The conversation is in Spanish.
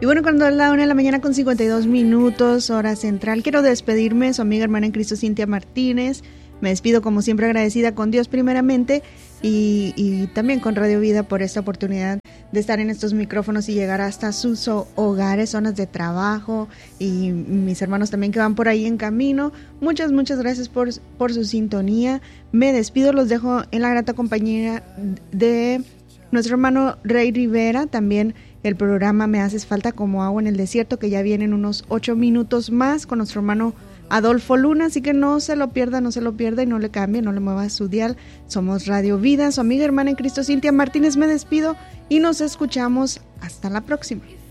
Y bueno, cuando es la 1 de la mañana con 52 minutos, hora central, quiero despedirme, su amiga hermana en Cristo Cintia Martínez. Me despido como siempre agradecida con Dios primeramente y también con Radio Vida por esta oportunidad de estar en estos micrófonos y llegar hasta sus hogares, zonas de trabajo y mis hermanos también que van por ahí en camino. Muchas gracias por su sintonía. Me despido, los dejo en la grata compañía de nuestro hermano Rey Rivera, también el programa Me Haces Falta como Agua en el Desierto, que ya vienen unos 8 minutos más con nuestro hermano Adolfo Luna, así que no se lo pierda y no le cambie, no le mueva su dial. Somos Radio Vida, su amiga hermana en Cristo Cintia Martínez, me despido y nos escuchamos hasta la próxima.